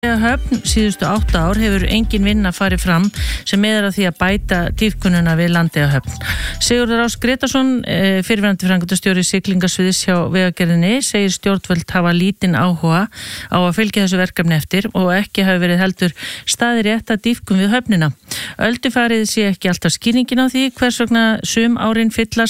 Höfn síðustu 8 ár hefur engin vinna farið fram sem miðar að því að bæta dýpkununa við Landeyjahöfn. Sigurður Ás Gretarsson, fyrrverandi framkvæmdastjóri siglingasviðs hjá Vegagerðinni, segir stjórnvöld hafa lítinn áhuga á að fylgja þessu verkefni eftir og ekki hafi verið heldur staðir rétt að dýpkun við höfnina. Öldufarið sé ekki alltaf skýringin á því hvers vegna sum árin fylla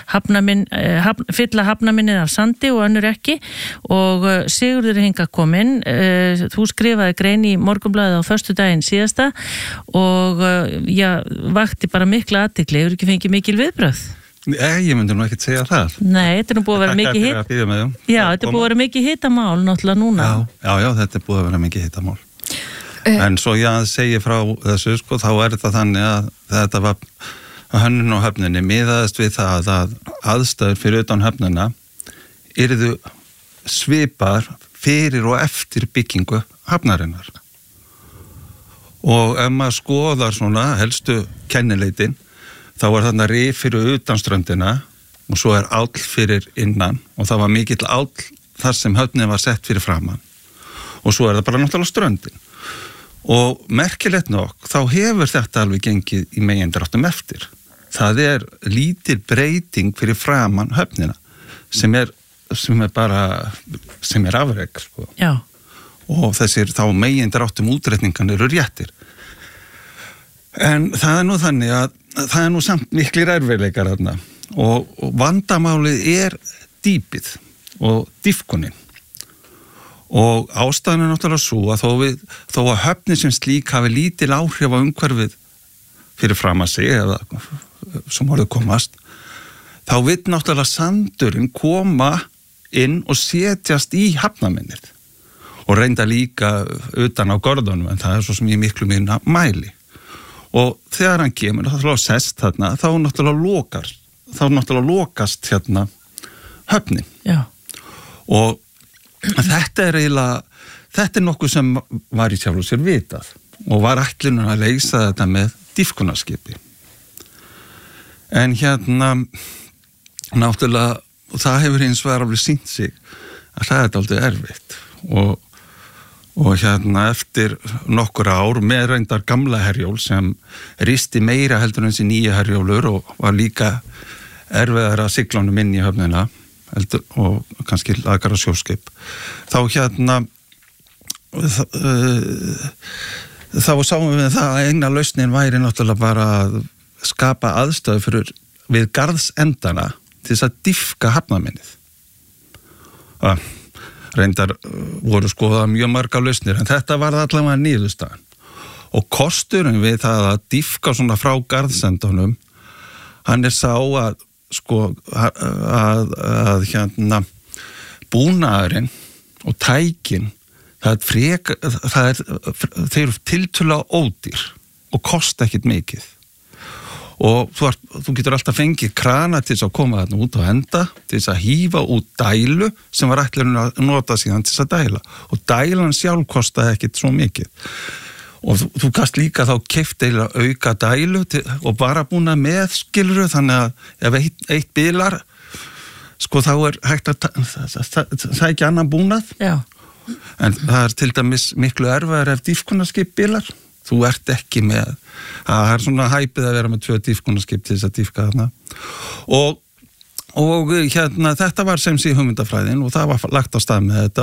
hafnaminnið af sandi og önnur ekki og Sigurður er hingað kominn. Þú skrifaði grein í Morgunblaðið á föstudaginn síðasta og vakti bara mikla athygli. Hefur ekki fengið mikil viðbrögð? Nei, ég myndi nú ekkert segja það. Nei, þetta er nú búið að vera mikið hitt. Já, þetta er búið að vera mikið hittamál náttúrulega núna. Já, þetta er búið að vera mikið hittamál. En svo ég segi frá þessu, þá er þetta þannig að þetta var hönnun á höfninni miðaðist við það að aðstæður fyrir utan höfnina yrðu svipar fyrir og eftir byggingu hafnarinnar. Og ef maður skoðar svona helstu kennileitin, þá var þarna rif fyrir utan ströndina og svo áll fyrir innan og það var mikill áll þar sem höfnin var sett fyrir framan. Og svo það bara náttúrulega ströndin. Og merkilegt nokk, þá hefur þetta alveg gengið í megindráttum eftir. Það lítil breyting fyrir framan höfnina sem er afrek, sko. Já. Og þessir þá megindráttum útreikningan eru réttir. En það nú þannig að það nú samt miklir erfiðleikar þarna og vandamálið dýpið og dýpkunin. Og ástæðan náttúrulega svo að þó að höfnin sem slík hafi lítil áhrif á umhverfið fyrir fram að sig eða sem orðið komast, þá vill náttúrulega sandurinn koma inn og setjast í hafnaminnið og reynda líka utan á görðunum, en það svo sem ég miklu minna mæli. Og þegar hann kemur, þá sest þarna, þá náttúrulega lokast hérna höfnin. Já. Og þetta er nokkuð sem var í sjálfu sér vitað og var ætlunin að leysa þetta með dýpkunarskipi. En hérna náttúrulega, það hefur hins vegar alveg sýnt sig að það aldrei erfitt og hérna eftir nokkur ár með reyndar gamla Herjól sem risti meira heldur en þessi nýja Herjólur og var líka erfiðara að sigla honum inn í höfnina og kannski lakara sjóskip. Þá hérna þá sáum við það að eina lausnin væri náttúrulega bara að skapa aðstöðu við garðsendana til þess að dýpka hafnaminnið. Reyndar voru skoðað mjög margar lausnir, en þetta var allavega niðurstaðan. Og kosturinn við það að dýpka svona frá garðsendunum, hann sá að hérna búnaðurinn og tækin, þeir eru tiltölulega ódýr og kosta ekkert mikið. Og þú getur alltaf fengið krana til þess að koma þarna út á enda, til þess að hífa út dælu sem var ætlunin að nota síðan til þess að dæla. Og dælan sjálf kostaði ekkert svo mikið. Og þú gast líka þá keypt auka dælu og bara búna með, skilurðu, þannig að ef eitt bilar, þá hægt að sækja annan búnað. Já. En það til dæmis miklu erfiðara ef dýpkunarskip bilar. Þú ekki með, það svona hæpið að vera með 2 dýpkunarskip til þess að dýpka þarna. Og hérna, þetta var sem sé hugmyndafræðin og það var lagt á stað með þetta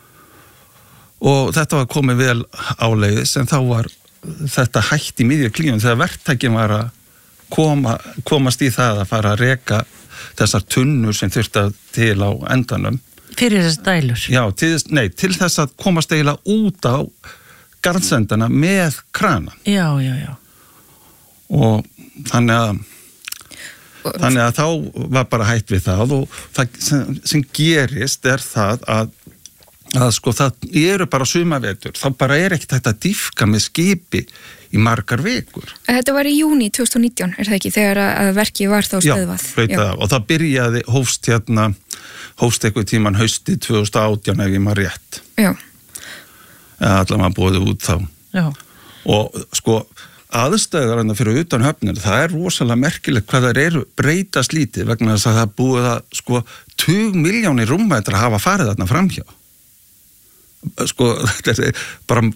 og þetta var komið vel áleiðis, en þá var þetta hætt í miðju klíðum þegar verktakinn var að komast í það að fara að reka þessar tunnur sem þurfti til á endanum. Fyrir þessar dælur? Já, til þess að komast eiginlega út á garðsendana með krana. Já. Og þannig að þá var bara hætt við það og það sem gerist það að það eru bara sumavetur, þá bara ekkert hægt að dýpka með skipi í margar vikur. Þetta var í júní 2019, það ekki, þegar að verkið var þá stöðvað? Já, og það hófst eitthvað tíman haustið 2018 ef ég maður rétt. Já. Allavega búið út þá. Já. Og aðstæðar fyrir utan höfnir, það rosalega merkilegt hvað það eru breytast lítið vegna þess að það búið að 20 milljónir rúmmetra hafa farið þarna framhjá. sko, þetta er bara